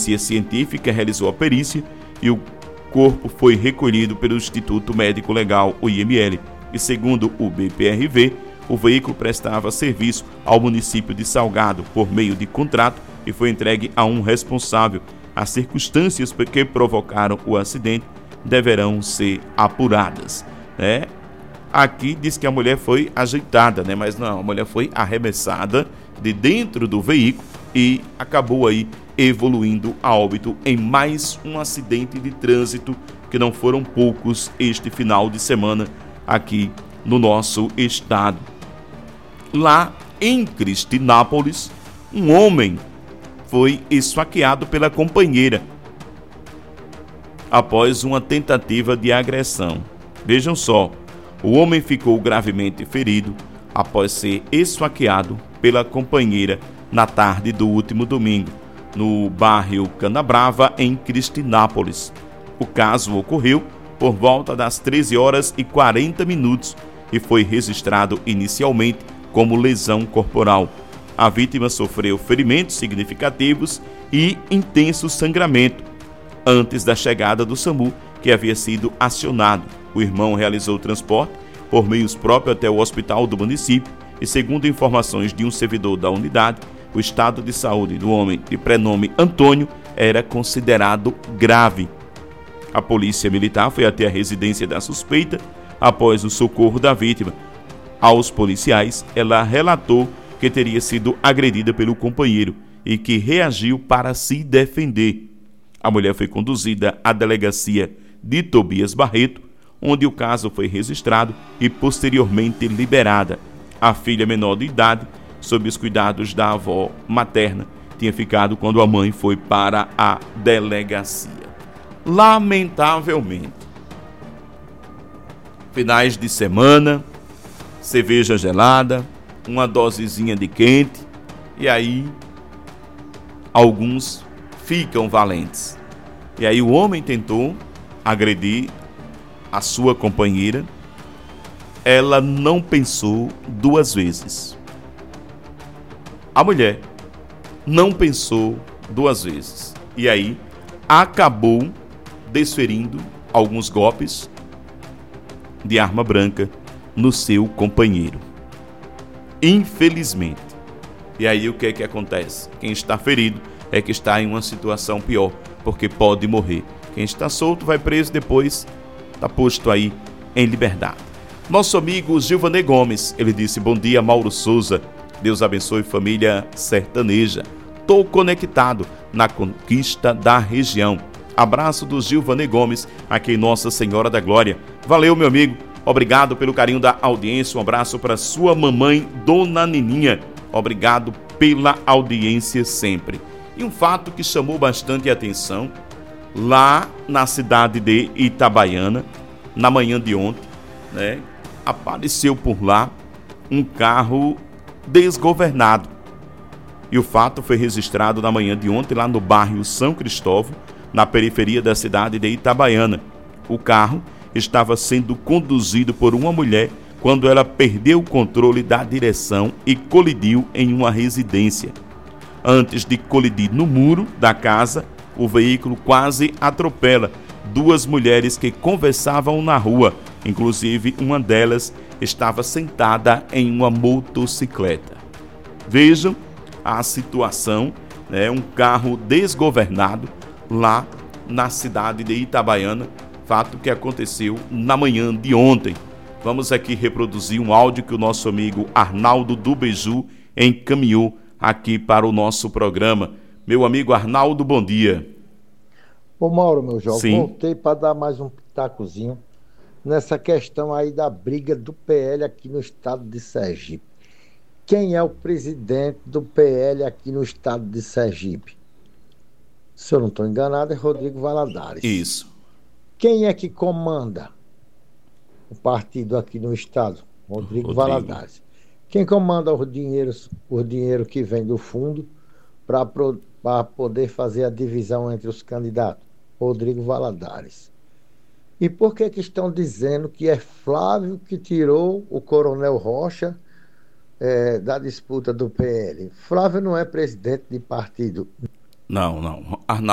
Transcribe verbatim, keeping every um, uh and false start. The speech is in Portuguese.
polícia científica realizou a perícia e o corpo foi recolhido pelo Instituto Médico Legal, o I M L. E segundo o B P R V, o veículo prestava serviço ao município de Salgado por meio de contrato e foi entregue a um responsável. As circunstâncias que provocaram o acidente deverão ser apuradas, né? Aqui diz que a mulher foi ajeitada, né? Mas não, a mulher foi arremessada de dentro do veículo e acabou aí evoluindo a óbito em mais um acidente de trânsito, que não foram poucos este final de semana aqui no nosso estado. Lá em Cristinápolis, um homem foi esfaqueado pela companheira após uma tentativa de agressão. Vejam só, o homem ficou gravemente ferido após ser esfaqueado pela companheira na tarde do último domingo, no bairro Canabrava, em Cristinápolis. O caso ocorreu por volta das treze horas e quarenta minutos e foi registrado inicialmente como lesão corporal. A vítima sofreu ferimentos significativos e intenso sangramento. Antes da chegada do SAMU, que havia sido acionado, o irmão realizou o transporte por meios próprios até o hospital do município e, segundo informações de um servidor da unidade, o estado de saúde do homem, de prenome Antônio, era considerado grave. A polícia militar foi até a residência da suspeita após o socorro da vítima. Aos policiais, ela relatou que teria sido agredida pelo companheiro e que reagiu para se defender. A mulher foi conduzida à delegacia de Tobias Barreto, onde o caso foi registrado e posteriormente liberada. A filha menor de idade, sob os cuidados da avó materna, tinha ficado quando a mãe foi para a delegacia. Lamentavelmente, finais de semana, cerveja gelada, uma dosezinha de quente, e aí alguns ficam valentes. E aí o homem tentou agredir a sua companheira. Ela não pensou duas vezes. A mulher não pensou duas vezes. E aí acabou desferindo alguns golpes de arma branca no seu companheiro. Infelizmente. E aí o que é que acontece? Quem está ferido é que está em uma situação pior, porque pode morrer. Quem está solto vai preso, depois está posto aí em liberdade. Nosso amigo Gilvanei Gomes, ele disse: bom dia, Mauro Souza, Deus abençoe família sertaneja, estou conectado na conquista da região. Abraço do Gilvanei Gomes, aqui em Nossa Senhora da Glória. Valeu, meu amigo, obrigado pelo carinho da audiência, um abraço para sua mamãe, Dona Nininha, obrigado pela audiência sempre. E um fato que chamou bastante atenção, lá na cidade de Itabaiana, na manhã de ontem, né, apareceu por lá um carro desgovernado. E o fato foi registrado na manhã de ontem, lá no bairro São Cristóvão, na periferia da cidade de Itabaiana. O carro estava sendo conduzido por uma mulher quando ela perdeu o controle da direção e colidiu em uma residência. Antes de colidir no muro da casa, o veículo quase atropela duas mulheres que conversavam na rua. Inclusive, uma delas estava sentada em uma motocicleta. Vejam a situação, né? Um carro desgovernado lá na cidade de Itabaiana, fato que aconteceu na manhã de ontem. Vamos aqui reproduzir um áudio que o nosso amigo Arnaldo do Beiju encaminhou aqui para o nosso programa. Meu amigo Arnaldo, bom dia. Ô Mauro, meu jovem, Sim. Voltei para dar mais um pitacozinho nessa questão aí da briga do P L aqui no estado de Sergipe. Quem é o presidente do P L aqui no estado de Sergipe? Se eu não estou enganado, é Rodrigo Valadares. Isso. Quem é que comanda o partido aqui no estado? Rodrigo, Rodrigo. Valadares. Quem comanda os dinheiros, o dinheiro que vem do fundo para poder fazer a divisão entre os candidatos? Rodrigo Valadares. E por que que estão dizendo que é Flávio que tirou o Coronel Rocha é, da disputa do P L? Flávio não é presidente de partido. Não, não. Arnaldo